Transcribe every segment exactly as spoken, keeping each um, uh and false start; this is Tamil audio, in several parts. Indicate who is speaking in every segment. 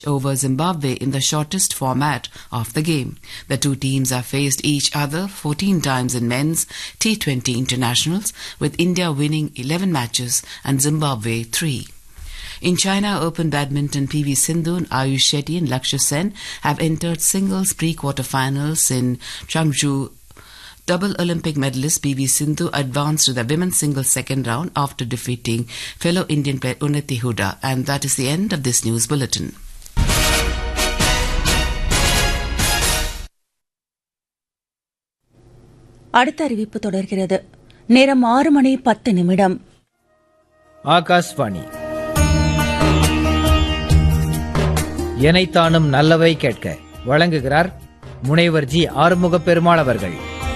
Speaker 1: over Zimbabwe in the shortest format of the game. The two teams have faced each other fourteen times in men's T twenty internationals, with India winning eleven matches and Zimbabwe three. In China Open Badminton, P V Sindhu, Ayush Shetty and Lakshya Sen have entered singles pre-quarterfinals in Changzhou. Double Olympic medalist P V Sindhu advanced to the women's singles second round after defeating fellow Indian player Unnati Huda. And that is the end of this news bulletin.
Speaker 2: அடுத்த அறிவிப்பு தொடர்கிறது. நேரம் ஆறு மணி பத்து நிமிடம்.
Speaker 3: ஆகாஷ்வாணி. எனைத்தானும் நல்லவை கேட்க வழங்குகிறார் முனைவர் ஜி ஆறுமுக பெருமாள் அவர்கள்.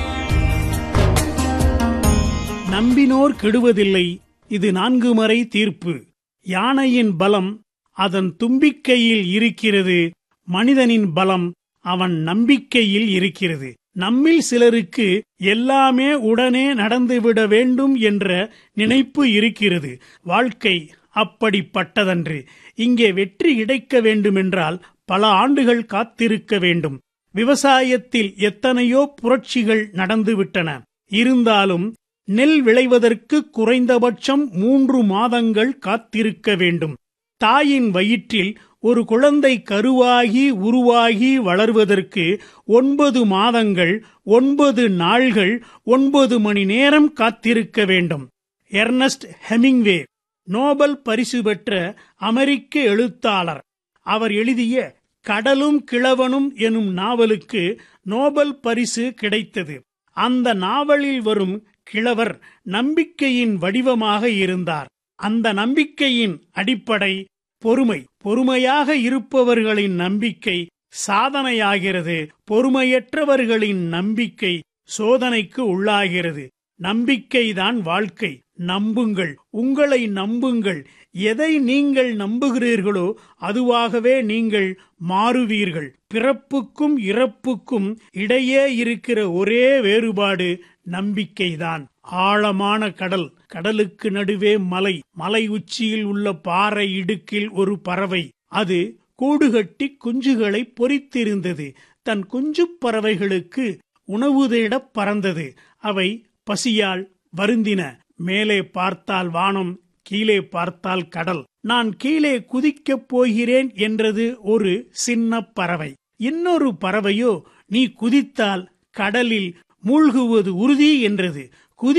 Speaker 4: நம்பினோர் கெடுவதில்லை, இது நான்கு மறை தீர்ப்பு. யானையின் பலம் அதன் தும்பிக்கையில் இருக்கிறது, மனிதனின் பலம் அவன் நம்பிக்கையில் இருக்கிறது. நம்மில் சிலருக்கு எல்லாமே உடனே நடந்துவிட வேண்டும் என்ற நினைப்பு இருக்கிறது. வாழ்க்கை அப்படிப்பட்டதன்று. இங்கே வெற்றி கிடைக்க வேண்டுமென்றால் பல ஆண்டுகள் காத்திருக்க வேண்டும். விவசாயத்தில் எத்தனையோ புரட்சிகள் நடந்துவிட்டன. இருந்தாலும் நெல் விளைவதற்கு குறைந்தபட்சம் மூன்று மாதங்கள் காத்திருக்க வேண்டும். தாயின் வயிற்றில் ஒரு குழந்தை கருவாகி உருவாகி வளர்வதற்கு ஒன்பது மாதங்கள், ஒன்பது நாள்கள், ஒன்பது மணி நேரம் காத்திருக்க வேண்டும். எர்னஸ்ட் ஹெமிங்வே நோபல் பரிசு பெற்ற அமெரிக்க எழுத்தாளர். அவர் எழுதிய கடலும் கிழவனும் எனும் நாவலுக்கு நோபல் பரிசு கிடைத்தது. அந்த நாவலில் வரும் கிழவர் நம்பிக்கையின் வடிவமாக இருந்தார். அந்த நம்பிக்கையின் அடிப்படை பொறுமை. பொறுமையாக இருப்பவர்களின் நம்பிக்கை சாதனையாகிறது. பொறுமையற்றவர்களின் நம்பிக்கை சோதனைக்கு உள்ளாகிறது. நம்பிக்கைதான் வாழ்க்கை. நம்புங்கள், உங்களை நம்புங்கள். எதை நீங்கள் நம்புகிறீர்களோ அதுவாகவே நீங்கள் மாறுவீர்கள். பிறப்புக்கும் இறப்புக்கும் இடையே இருக்கிற ஒரே வேறுபாடு நம்பிக்கைதான். ஆழமான கடல், கடலுக்கு நடுவே மலை, மலை உச்சியில் உள்ள பாறை இடுக்கில் ஒரு பறவை. அது கூடுகட்டி குஞ்சுகளை பொரித்திருந்தது. தன் குஞ்சு பறவைகளுக்கு உணவு தேடப் பறந்தது. அவை பசியால் வருந்தின. மேலே பார்த்தால் வானம், கீழே பார்த்தால் கடல். நான் கீழே குதிக்கப் போகிறேன் என்றது ஒரு சின்ன பறவை. இன்னொரு பறவையோ நீ குதித்தால் கடலில் மூழ்குவது உறுதி என்றது. குதி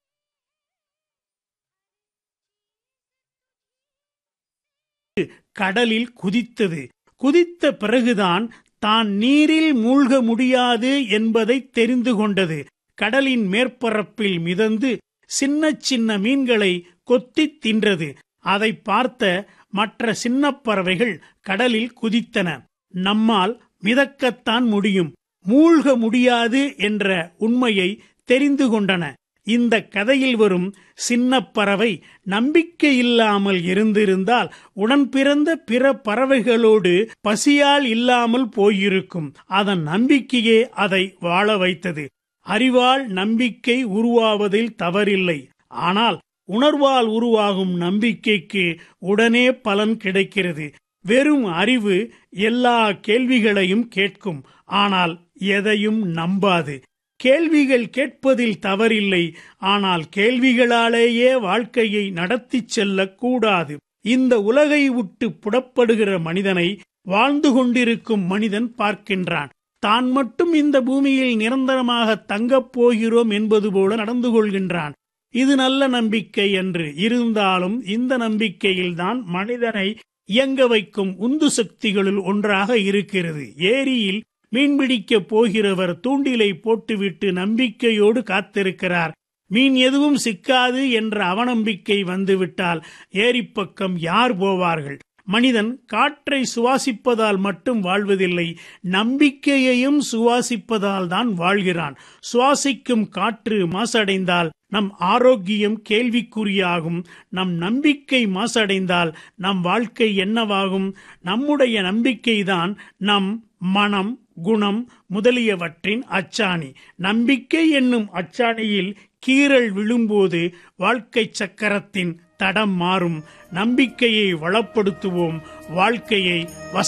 Speaker 4: கடலில் குதித்தது. குதித்த பிறகுதான் தான் நீரில் மூழ்க முடியாது என்பதை தெரிந்து கொண்டது. கடலின் மேற்பரப்பில் மிதந்து சின்ன சின்ன மீன்களை கொத்தித் தின்றது. அதை பார்த்த மற்ற சின்ன பறவைகள் கடலில் குதித்தன. நம்மால் மிதக்கத்தான் முடியும், மூழ்க முடியாது என்ற உண்மையை தெரிந்து கொண்டன. இந்த கதையில் வரும் சின்ன பறவை நம்பிக்கை இல்லாமல் இருந்திருந்தால் உடன் பிறந்த பிற பறவைகளோடு பசியால் இல்லாமல் போயிருக்கும். அதன் நம்பிக்கையே அதை வாழ வைத்தது. அறிவால் நம்பிக்கை உருவாவதில் தவறில்லை. ஆனால் உணர்வால் உருவாகும் நம்பிக்கைக்கு உடனே பலன் கிடைக்கிறது. வெறும் அறிவு எல்லா கேள்விகளையும் கேட்கும், ஆனால் எதையும் நம்பாது. கேள்விகள் கேட்பதில் தவறில்லை, ஆனால் கேள்விகளாலேயே வாழ்க்கையை நடத்திச் செல்லக்கூடாது. இந்த உலகை விட்டு புறப்படுகிற மனிதனை வாழ்ந்து கொண்டிருக்கும் மனிதன் பார்க்கின்றான். தான் மட்டும் இந்த பூமியில் நிரந்தரமாக தங்கப் போகிறோம் என்பது போல நடந்து கொள்கின்றான். இது நல்ல நம்பிக்கை என்று. இருந்தாலும் இந்த நம்பிக்கையில்தான் மனிதனை இயங்க வைக்கும் உந்து சக்திகளுள் ஒன்றாக இருக்கிறது. ஏரியில் மீன்பிடிக்கப் போகிறவர் தூண்டிலை போட்டுவிட்டு நம்பிக்கையோடு காத்திருக்கிறார். மீன் எதுவும் சிக்காது என்ற அவநம்பிக்கை வந்துவிட்டால் ஏரிப்பக்கம் யார் போவார்கள்? மனிதன் காற்றை சுவாசிப்பதால் மட்டும் வாழ்வதில்லை, நம்பிக்கையையும் சுவாசிப்பதால் தான் வாழ்கிறான். சுவாசிக்கும் காற்று மாசடைந்தால் நம் ஆரோக்கியம் கேள்விக்குறியாகும். நம் நம்பிக்கை மாசடைந்தால் நம் வாழ்க்கை என்னவாகும்? நம்முடைய நம்பிக்கைதான் நம் மனம், குணம் முதலியவற்றின் அச்சாணி. நம்பிக்கை என்னும் அச்சாணியில் கீறல் விழும்போது வாழ்க்கை சக்கரத்தின் தடம் மாறும். நம்பிக்கையை வளப்படுத்துவோம், வாழ்க்கையை வச